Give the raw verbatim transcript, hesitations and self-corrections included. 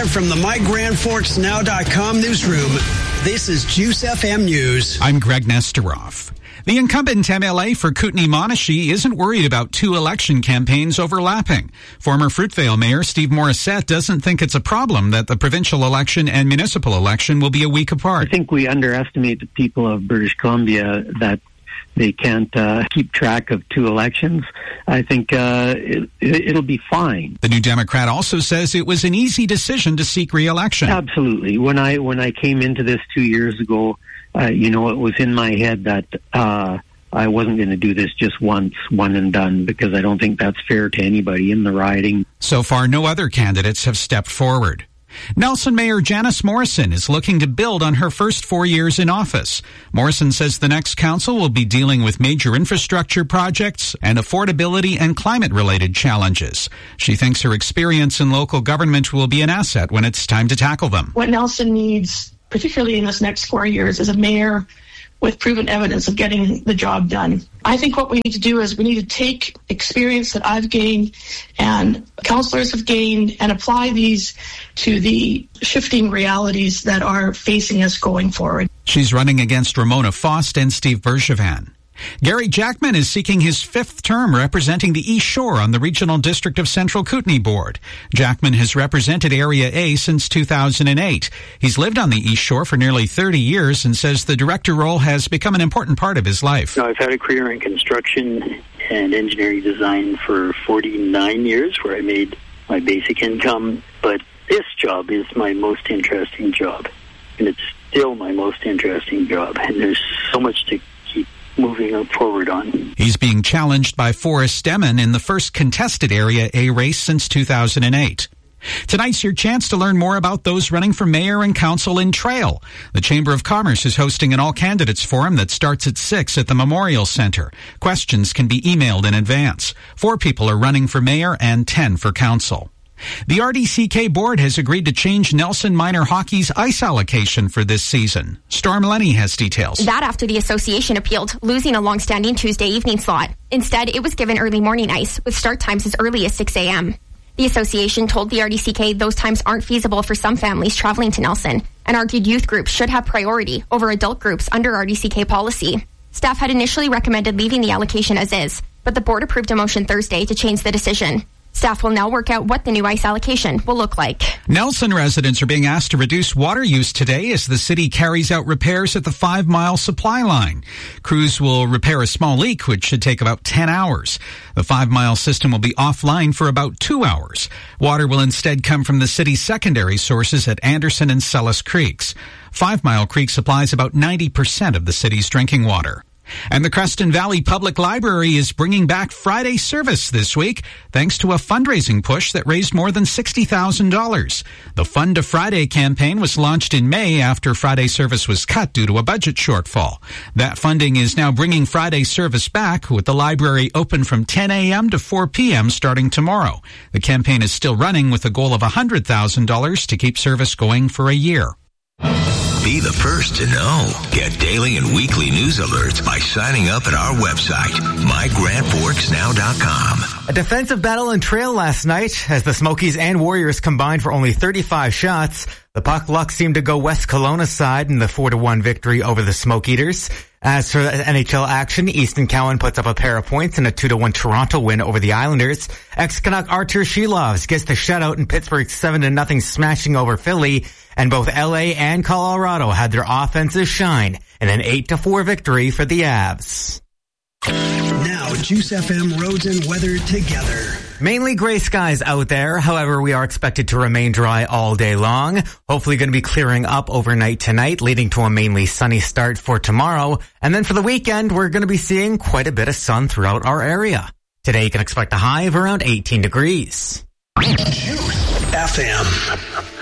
Live from the my grand forks now dot com newsroom, this is Juice F M News. I'm Greg Nesteroff. The incumbent M L A for Kootenay-Monashee isn't worried about two election campaigns overlapping. Former Fruitvale Mayor Steve Morissette doesn't think it's a problem that the provincial election and municipal election will be a week apart. I think we underestimate the people of British Columbia that they can't uh, keep track of two elections. I think uh, it, it'll be fine. The New Democrat also says it was an easy decision to seek re-election. Absolutely. When I when I came into this two years ago, uh, you know, it was in my head that uh, I wasn't going to do this just once, one and done, because I don't think that's fair to anybody in the riding. So far, no other candidates have stepped forward. Nelson Mayor Janice Morrison is looking to build on her first four years in office. Morrison says the next council will be dealing with major infrastructure projects and affordability and climate-related challenges. She thinks her experience in local government will be an asset when it's time to tackle them. What Nelson needs, particularly in this next four years, is a mayor with proven evidence of getting the job done. I think what we need to do is we need to take experience that I've gained and councillors have gained and apply these to the shifting realities that are facing us going forward. She's running against Ramona Faust and Steve Bergevin. Gary Jackman is seeking his fifth term representing the East Shore on the Regional District of Central Kootenay Board. Jackman has represented Area A since two thousand eight. He's lived on the East Shore for nearly thirty years and says the director role has become an important part of his life. No, I've had a career in construction and engineering design for forty-nine years where I made my basic income, but this job is my most interesting job, and it's still my most interesting job, and there's so much to moving forward on. He's being challenged by Forrest Demon in the first contested Area A race since two thousand eight. Tonight's your chance to learn more about those running for mayor and council in Trail. The Chamber of Commerce is hosting an all-candidates forum that starts at six at the Memorial Center. Questions can be emailed in advance. Four people are running for mayor and ten for council. The R D C K board has agreed to change Nelson Minor Hockey's ice allocation for this season. Storm Lenny has details. That after the association appealed, losing a long-standing Tuesday evening slot. Instead, it was given early morning ice, with start times as early as six a.m. The association told the R D C K those times aren't feasible for some families traveling to Nelson, and argued youth groups should have priority over adult groups under R D C K policy. Staff had initially recommended leaving the allocation as is, but the board approved a motion Thursday to change the decision. Staff will now work out what the new ice allocation will look like. Nelson residents are being asked to reduce water use today as the city carries out repairs at the Five Mile supply line. Crews will repair a small leak, which should take about ten hours. The Five Mile system will be offline for about two hours. Water will instead come from the city's secondary sources at Anderson and Sellis Creeks. Five Mile Creek supplies about ninety percent of the city's drinking water. And the Creston Valley Public Library is bringing back Friday service this week thanks to a fundraising push that raised more than sixty thousand dollars. The Fund to Friday campaign was launched in May after Friday service was cut due to a budget shortfall. That funding is now bringing Friday service back, with the library open from ten a.m. to four p.m. starting tomorrow. The campaign is still running with a goal of one hundred thousand dollars to keep service going for a year. Be the first to know. Get daily and weekly news alerts by signing up at our website, my grand forks now dot com. A defensive battle in Trail last night as the Smokies and Warriors combined for only thirty-five shots. The puck luck seemed to go West Kelowna's side in the four to one victory over the Smoke Eaters. As for N H L action, Easton Cowan puts up a pair of points in a two to one Toronto win over the Islanders. Ex-Canuck Artur Shilovs gets the shutout in Pittsburgh's seven to nothing smashing over Philly. And both L A and Colorado had their offenses shine in an eight to four victory for the Avs. Now, Juice F M roads and weather together. Mainly gray skies out there. However, we are expected to remain dry all day long. Hopefully going to be clearing up overnight tonight, leading to a mainly sunny start for tomorrow. And then for the weekend, we're going to be seeing quite a bit of sun throughout our area. Today, you can expect a high of around eighteen degrees. Juice F M.